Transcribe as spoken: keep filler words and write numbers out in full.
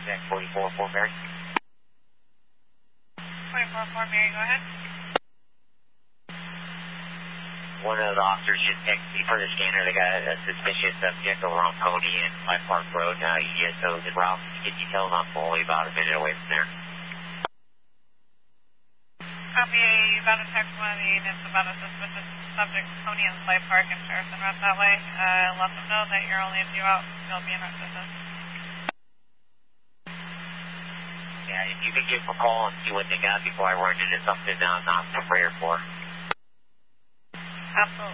Contact forty-four four Mary. forty-four four Mary, go ahead. One of the officers just texted me for the scanner. They got a suspicious subject over on Pony and High Park Road. Uh, E S O's en route. Get details on Foley about a minute away from there. Copy, you got a text one of the units about a suspicious subject, Pony and High Park, and Sheriff's en route that way. Uh, let them know that you're only a few out. They'll be in our system. Yeah, if you could give them a call and see what they got before I run into something I'm not prepared for. Absolutely.